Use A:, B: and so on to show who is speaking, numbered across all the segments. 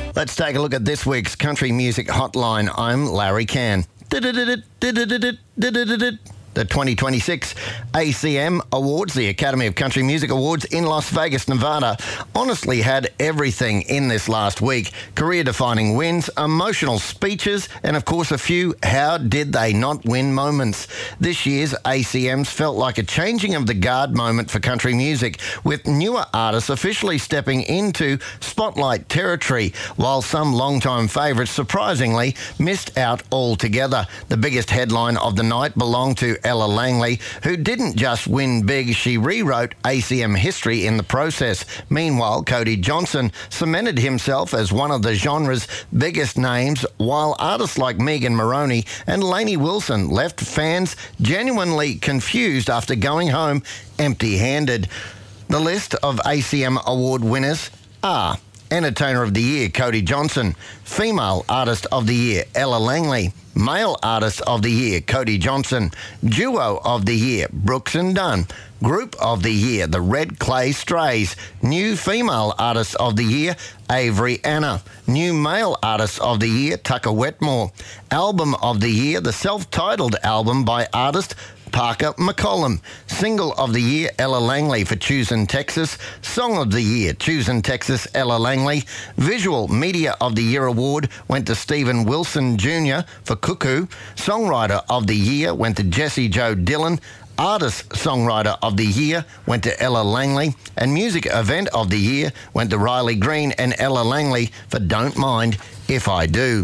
A: Let's take a look at this week's Country Music Hotline. I'm Larry Cann. The 2026 ACM Awards, the Academy of Country Music Awards in Las Vegas, Nevada, honestly had everything in this last week. Career-defining wins, emotional speeches, and of course a few how did they not win moments. This year's ACMs felt like a changing of the guard moment for country music, with newer artists officially stepping into spotlight territory, while some longtime favourites surprisingly missed out altogether. The biggest headline of the night belonged to Ella Langley, who didn't just win big, she rewrote ACM history in the process. Meanwhile, Cody Johnson cemented himself as one of the genre's biggest names, while artists like Megan Moroney and Lainey Wilson left fans genuinely confused after going home empty-handed. The list of ACM award winners are: Entertainer of the Year, Cody Johnson; Female Artist of the Year, Ella Langley; Male Artist of the Year, Cody Johnson; Duo of the Year, Brooks and Dunn; Group of the Year, the Red Clay Strays; New Female Artist of the Year, Avery Anna; New Male Artist of the Year, Tucker Wetmore; Album of the Year, the self-titled album by artist Parker McCollum; Single of the Year, Ella Langley for Choosin', Texas; Song of the Year, Choosin', Texas, Ella Langley; Visual Media of the Year award went to Stephen Wilson Jr. for Cuckoo; Songwriter of the Year went to Jessie Jo Dillon; Artist Songwriter of the Year went to Ella Langley; and Music Event of the Year went to Riley Green and Ella Langley for Don't Mind If I Do.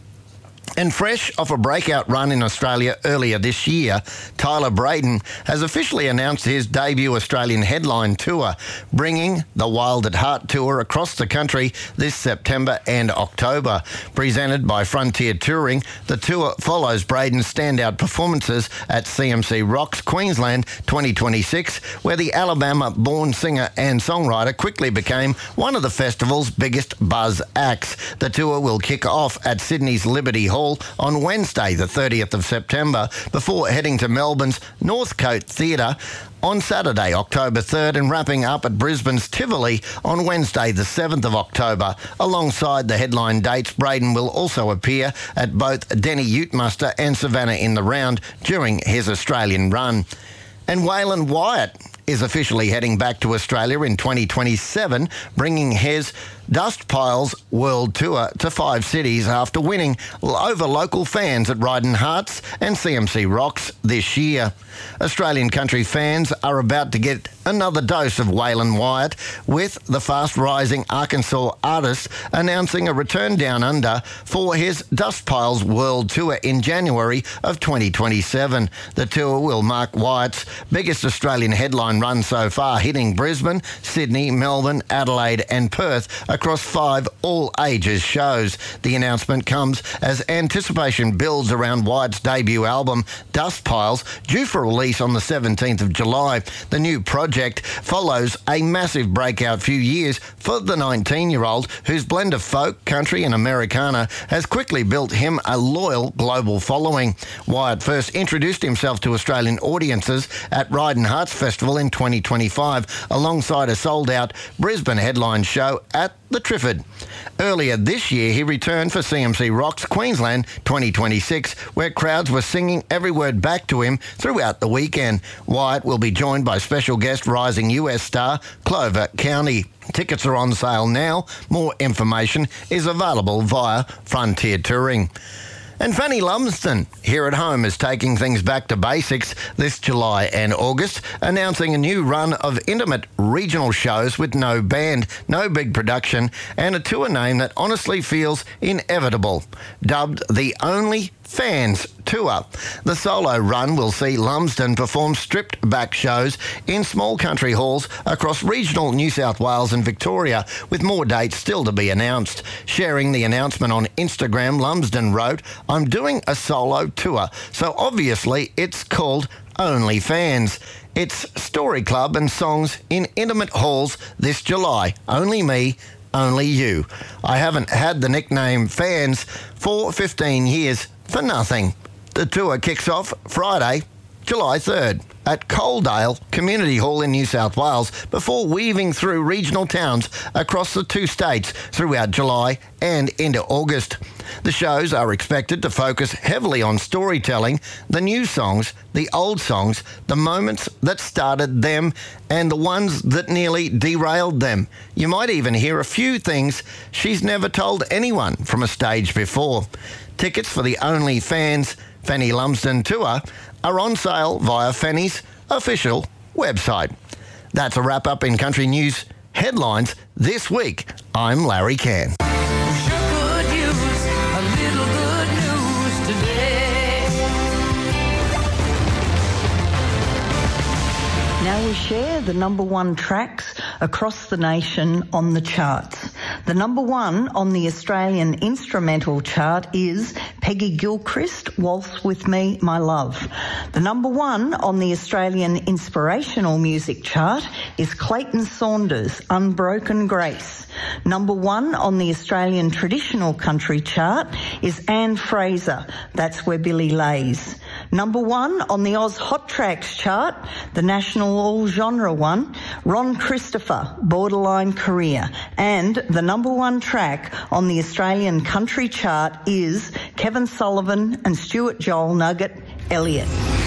A: And fresh off a breakout run in Australia earlier this year, Tyler Braden has officially announced his debut Australian headline tour, bringing the Wild at Heart tour across the country this September and October. Presented by Frontier Touring, the tour follows Braden's standout performances at CMC Rocks Queensland 2026, where the Alabama-born singer and songwriter quickly became one of the festival's biggest buzz acts. The tour will kick off at Sydney's Liberty Hall on Wednesday, the 30th of September, before heading to Melbourne's Northcote Theatre on Saturday, October 3rd, and wrapping up at Brisbane's Tivoli on Wednesday, the 7th of October. Alongside the headline dates, Braden will also appear at both Denny Utemuster and Savannah in the Round during his Australian run. And Waylon Wyatt is officially heading back to Australia in 2027, bringing his Dust Piles World Tour to 5 cities after winning over local fans at Ryden Hearts and CMC Rocks this year. Australian country fans are about to get another dose of Waylon Wyatt, with the fast-rising Arkansas artist announcing a return down under for his Dust Piles World Tour in January of 2027. The tour will mark Wyatt's biggest Australian headline run so far, hitting Brisbane, Sydney, Melbourne, Adelaide and Perth across 5 all-ages shows. The announcement comes as anticipation builds around Wyatt's debut album, Dust Piles, due for release on the 17th of July. The new project follows a massive breakout few years for the 19-year-old, whose blend of folk, country and Americana has quickly built him a loyal global following. Wyatt first introduced himself to Australian audiences at Ryden Hearts Festival in 2025, alongside a sold-out Brisbane headline show at the Trifford. Earlier this year, he returned for CMC Rocks Queensland 2026, where crowds were singing every word back to him throughout the weekend. Wyatt will be joined by special guest rising US star Clover County. Tickets are on sale now. More information is available via Frontier Touring. And Fanny Lumsden here at home is taking things back to basics this July and August, announcing a new run of intimate regional shows with no band, no big production, and a tour name that honestly feels inevitable. Dubbed the Only Fans Tour, the solo run will see Lumsden perform stripped-back shows in small country halls across regional New South Wales and Victoria, with more dates still to be announced. Sharing the announcement on Instagram, Lumsden wrote, "I'm doing a solo tour, so obviously it's called Only Fans. It's Story Club and songs in intimate halls this July. Only me, only you. I haven't had the nickname Fans for 15 years for nothing." The tour kicks off Friday, July 3rd, at Coaldale Community Hall in New South Wales, before weaving through regional towns across the two states throughout July and into August. The shows are expected to focus heavily on storytelling, the new songs, the old songs, the moments that started them, and the ones that nearly derailed them. You might even hear a few things she's never told anyone from a stage before. Tickets for the Only Fans Fanny Lumsden tour are on sale via Fanny's official website. That's a wrap-up in country news headlines this week. I'm Larry Cann.
B: Now we share the number one tracks across the nation on the charts. The number one on the Australian instrumental chart is Peggy Gilchrist, Waltz With Me, My Love. The number one on the Australian inspirational music chart is Clayton Saunders, Unbroken Grace. Number one on the Australian traditional country chart is Anne Fraser, That's Where Billy Lays. Number one on the Oz Hot Tracks chart, the national all-genre one, Ron Christopher, Borderline Career. And the number one track on the Australian country chart is Kevin Sullivan and Stuart Joel Nugget, Elliot.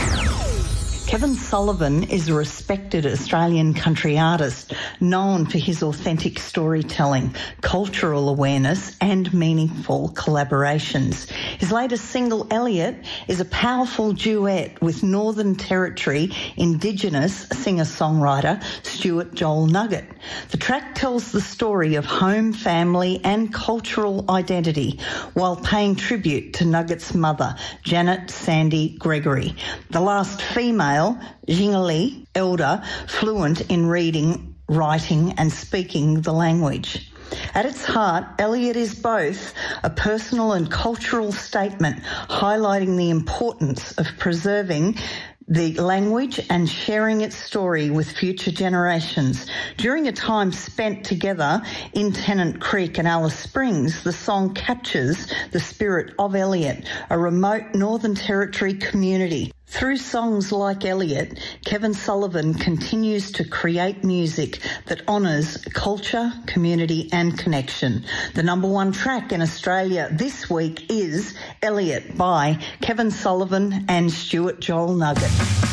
B: Kevin Sullivan is a respected Australian country artist known for his authentic storytelling, cultural awareness and meaningful collaborations. His latest single, Elliot, is a powerful duet with Northern Territory Indigenous singer-songwriter Stuart Joel Nugget. The track tells the story of home, family and cultural identity while paying tribute to Nugget's mother, Janet Sandy Gregory, the last female Jingali elder fluent in reading, writing and speaking the language. At its heart, Elliot is both a personal and cultural statement highlighting the importance of preserving the language and sharing its story with future generations. During a time spent together in Tennant Creek and Alice Springs, the song captures the spirit of Elliot, a remote Northern Territory community. Through songs like Elliot, Kevin Sullivan continues to create music that honours culture, community and connection. The number one track in Australia this week is Elliot by Kevin Sullivan and Stuart Joel Nugget.